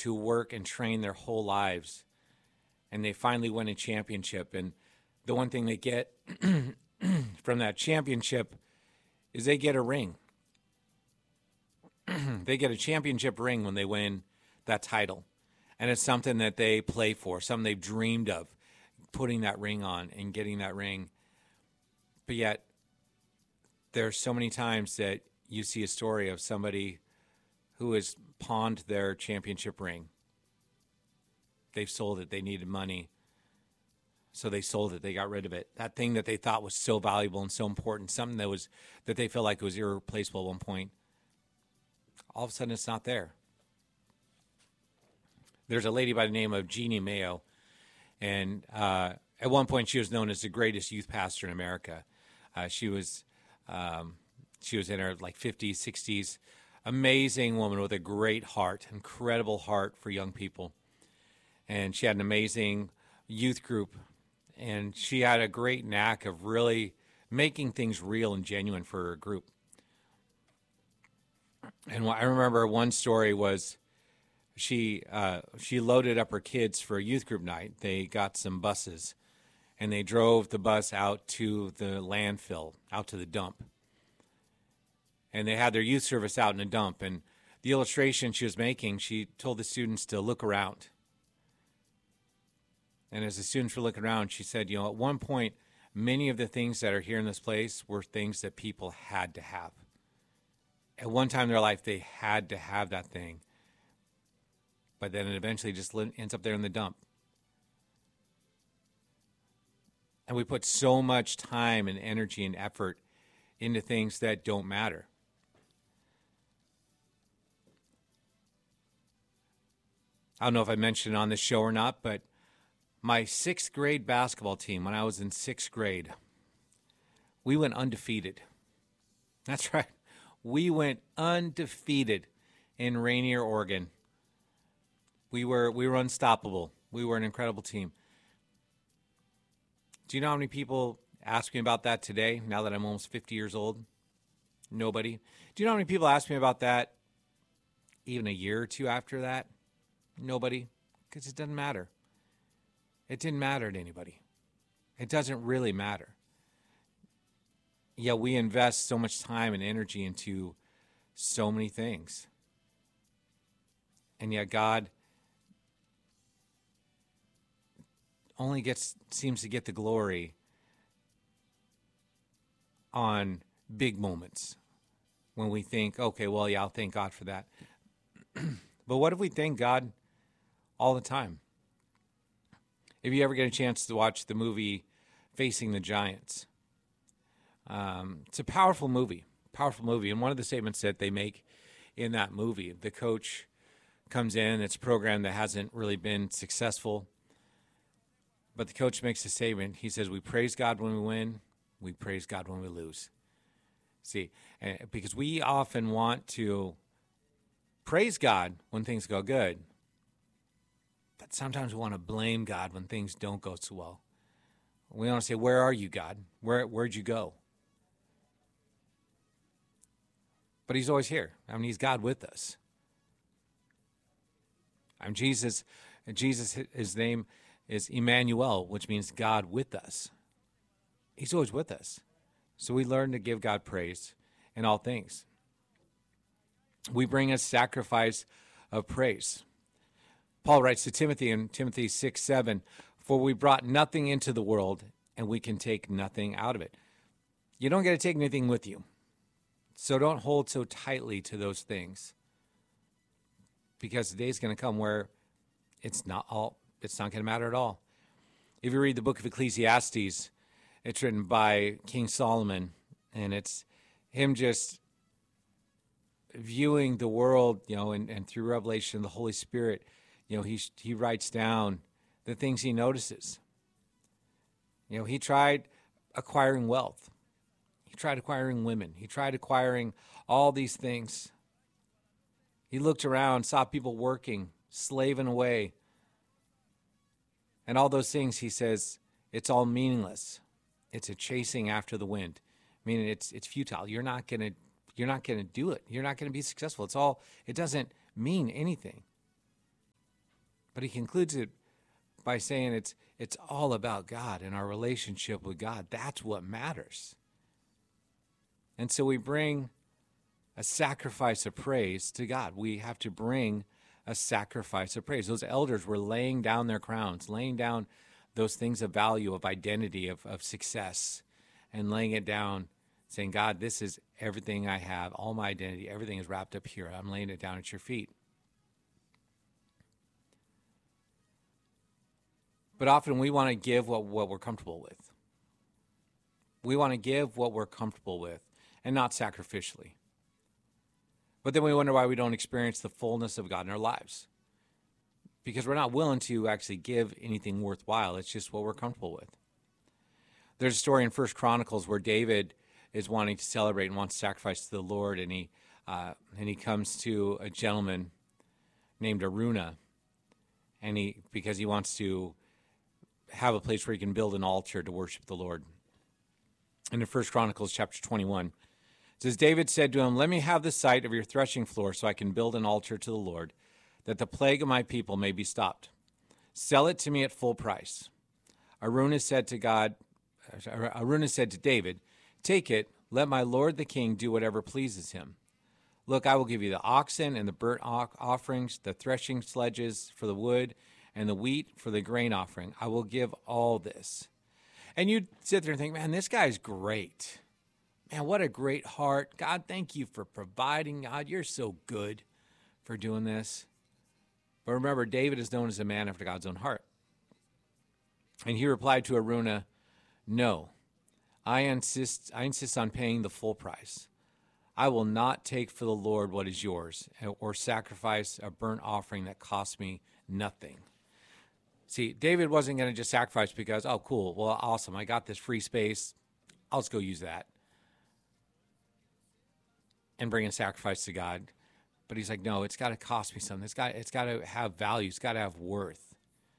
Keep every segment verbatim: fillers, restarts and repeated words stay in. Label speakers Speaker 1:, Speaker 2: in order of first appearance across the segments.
Speaker 1: to work and train their whole lives, and they finally win a championship. And the one thing they get from that championship is they get a ring. They get a championship ring when they win that title. And it's something that they play for, something they've dreamed of, putting that ring on and getting that ring. But yet, there are so many times that you see a story of somebody who has pawned their championship ring. They've sold it. They needed money. So they sold it. They got rid of it. That thing that they thought was so valuable and so important, something that was that they felt like was irreplaceable at one point, all of a sudden it's not there. There's a lady by the name of Jeannie Mayo, and uh, at one point she was known as the greatest youth pastor in America. Uh, she was um, she was in her like fifties, sixties, amazing woman with a great heart, incredible heart for young people. And she had an amazing youth group, and she had a great knack of really making things real and genuine for her group. And I remember one story was she uh, she loaded up her kids for a youth group night. They got some buses, and they drove the bus out to the landfill, out to the dump. And they had their youth service out in the dump. And the illustration she was making, she told the students to look around. And as the students were looking around, she said, you know, at one point, many of the things that are here in this place were things that people had to have. At one time in their life, they had to have that thing. But then it eventually just ends up there in the dump. And we put so much time and energy and effort into things that don't matter. I don't know if I mentioned it on this show or not, but my sixth grade basketball team, when I was in sixth grade, we went undefeated. That's right. We went undefeated in Rainier, Oregon. We were we were unstoppable. We were an incredible team. Do you know how many people ask me about that today, now that I'm almost fifty years old? Nobody. Do you know how many people ask me about that even a year or two after that? Nobody. Because it doesn't matter. It didn't matter to anybody. It doesn't really matter. Yet we invest so much time and energy into so many things. And yet God only gets seems to get the glory on big moments when we think, okay, well, yeah, I'll thank God for that. But what if we thank God all the time? If you ever get a chance to watch the movie Facing the Giants, um, it's a powerful movie, powerful movie. And one of the statements that they make in that movie, the coach comes in, it's a program that hasn't really been successful, but the coach makes a statement. He says, we praise God when we win, we praise God when we lose. See, because we often want to praise God when things go good, but sometimes we want to blame God when things don't go so well. We want to say, where are you, God? Where, where'd you go? But he's always here. I mean, he's God with us. I'm Jesus. Jesus, his name is Emmanuel, which means God with us. He's always with us. So we learn to give God praise in all things. We bring a sacrifice of praise. Paul writes to Timothy in Timothy six seven, for we brought nothing into the world, and we can take nothing out of it. You don't get to take anything with you. So don't hold so tightly to those things. Because the day's going to come where it's not all, it's not going to matter at all. If you read the book of Ecclesiastes, it's written by King Solomon, and it's him just viewing the world, you know, and, and through revelation of the Holy Spirit, you know, he he writes down the things he notices. You know, he tried acquiring wealth. He tried acquiring women. He tried acquiring all these things. He looked around, saw people working, slaving away. And all those things, he says, it's all meaningless. It's a chasing after the wind. I mean, it's it's futile. You're not gonna you're not gonna do it. You're not gonna be successful. It's all it doesn't mean anything. But he concludes it by saying it's it's all about God and our relationship with God. That's what matters. And so we bring a sacrifice of praise to God. We have to bring a sacrifice of praise. Those elders were laying down their crowns, laying down those things of value, of identity, of, of success, and laying it down, saying, God, this is everything I have, all my identity, everything is wrapped up here. I'm laying it down at your feet. But often we want to give what, what we're comfortable with. We want to give what we're comfortable with and not sacrificially. But then we wonder why we don't experience the fullness of God in our lives. Because we're not willing to actually give anything worthwhile. It's just what we're comfortable with. There's a story in First Chronicles where David is wanting to celebrate and wants to sacrifice to the Lord, and he uh, and he comes to a gentleman named Araunah, and he because he wants to have a place where he can build an altar to worship the Lord. And in First Chronicles chapter twenty-one, it says, David said to him, let me have the site of your threshing floor so I can build an altar to the Lord, that the plague of my people may be stopped. Sell it to me at full price. Araunah said to God, Araunah said to David, take it, let my lord the king do whatever pleases him. Look, I will give you the oxen and the burnt offerings, the threshing sledges for the wood, and the wheat for the grain offering. I will give all this. And you'd sit there and think, man, this guy's great. Man, what a great heart. God, thank you for providing. God, you're so good for doing this. But remember, David is known as a man after God's own heart. And he replied to Araunah, no, I insist, I insist on paying the full price. I will not take for the Lord what is yours, or sacrifice a burnt offering that costs me nothing. See, David wasn't going to just sacrifice because, oh, cool, well, awesome, I got this free space. I'll just go use that and bring a sacrifice to God. But he's like, no, it's got to cost me something. It's got, it's got to have value. It's got to have worth.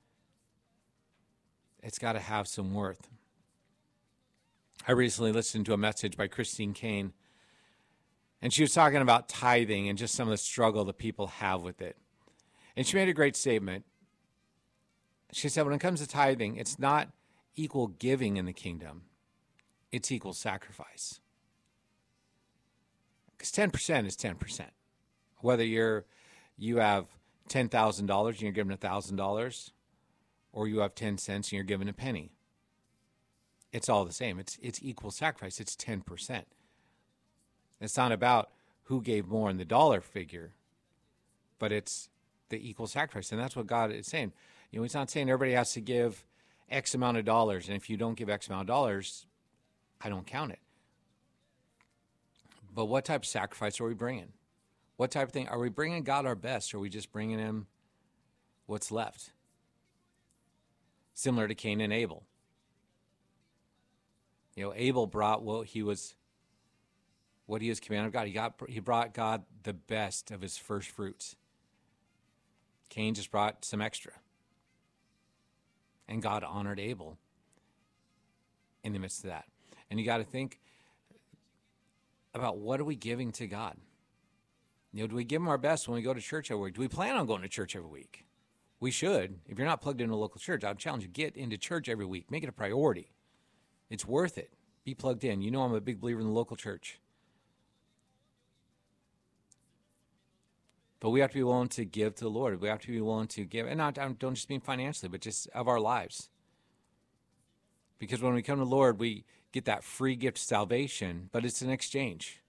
Speaker 1: It's got to have some worth. I recently listened to a message by Christine Caine, and she was talking about tithing and just some of the struggle that people have with it. And she made a great statement. She said, when it comes to tithing, it's not equal giving in the kingdom. It's equal sacrifice. Because ten percent is ten percent. Whether you're, you have ten thousand dollars and you're given one thousand dollars, or you have ten cents and you're given a penny. It's all the same. It's, it's equal sacrifice. It's ten percent. It's not about who gave more in the dollar figure, but it's the equal sacrifice. And that's what God is saying. You know, he's not saying everybody has to give X amount of dollars, and if you don't give X amount of dollars, I don't count it. But what type of sacrifice are we bringing? What type of thing? Are we bringing God our best, or are we just bringing him what's left? Similar to Cain and Abel. You know, Abel brought what he was, what he was commanded of God. He got, he brought God the best of his first fruits. Cain just brought some extra. And God honored Abel in the midst of that. And you got to think about, what are we giving to God? You know, do we give him our best when we go to church every week? Do we plan on going to church every week? We should. If you're not plugged into a local church, I would challenge you, get into church every week. Make it a priority. It's worth it. Be plugged in. You know I'm a big believer in the local church. But we have to be willing to give to the Lord. We have to be willing to give, and not, I don't just mean financially, but just of our lives. Because when we come to the Lord, we get that free gift of salvation, but it's an exchange.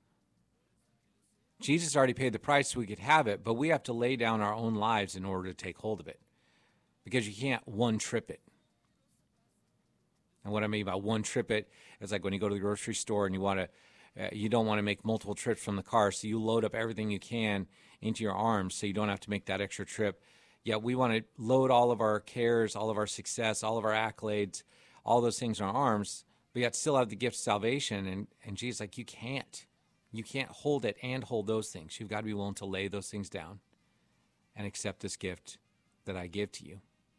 Speaker 1: Jesus already paid the price so we could have it, but we have to lay down our own lives in order to take hold of it. Because you can't one-trip it. And what I mean by one-trip it is like when you go to the grocery store and you want to, uh, you don't want to make multiple trips from the car, so you load up everything you can into your arms so you don't have to make that extra trip. Yet we want to load all of our cares, all of our success, all of our accolades, all those things in our arms, but yet still have the gift of salvation. And, and Jesus, like, you can't. You can't hold it and hold those things. You've got to be willing to lay those things down and accept this gift that I give to you.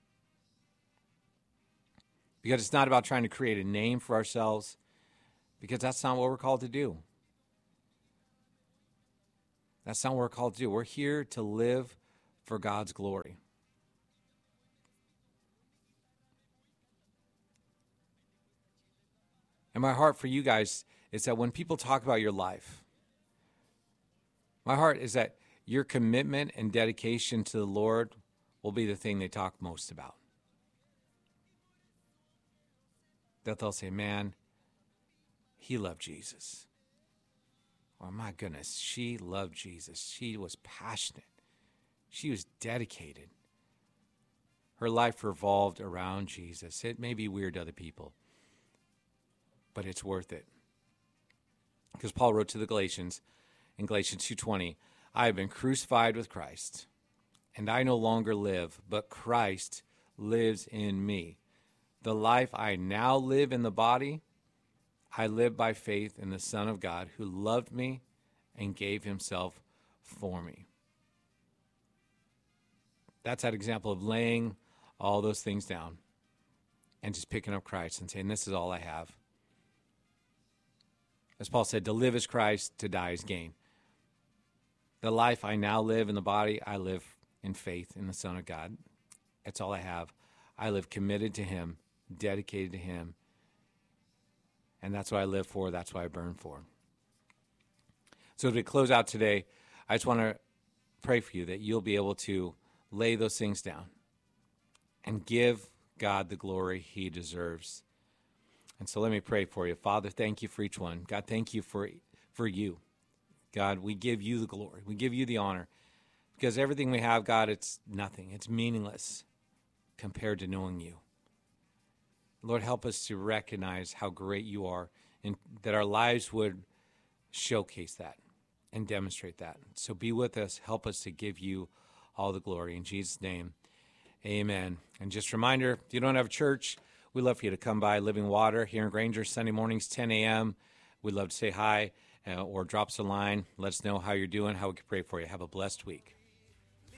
Speaker 1: Because it's not about trying to create a name for ourselves, because that's not what we're called to do. That's not what we're called to do. We're here to live for God's glory. And my heart for you guys is that when people talk about your life, my heart is that your commitment and dedication to the Lord will be the thing they talk most about. That they'll say, man, he loved Jesus. Or my goodness, she loved Jesus. She was passionate. She was dedicated. Her life revolved around Jesus. It may be weird to other people, but it's worth it. Because Paul wrote to the Galatians in Galatians two twenty, I have been crucified with Christ, and I no longer live, but Christ lives in me. The life I now live in the body, I live by faith in the Son of God who loved me and gave himself for me. That's that example of laying all those things down and just picking up Christ and saying, this is all I have. As Paul said, to live is Christ, to die is gain. The life I now live in the body, I live in faith in the Son of God. That's all I have. I live committed to him, dedicated to him. And that's what I live for. That's what I burn for. So to close out today, I just want to pray for you that you'll be able to lay those things down and give God the glory he deserves. And so let me pray for you. Father, thank you for each one. God, thank you for, for you. God, we give you the glory. We give you the honor. Because everything we have, God, it's nothing. It's meaningless compared to knowing you. Lord, help us to recognize how great you are and that our lives would showcase that and demonstrate that. So be with us. Help us to give you all the glory. In Jesus' name, amen. And just a reminder, if you don't have a church, we'd love for you to come by Living Water here in Granger, Sunday mornings, ten a.m. We'd love to say hi uh, or drop us a line. Let us know how you're doing, how we can pray for you. Have a blessed week.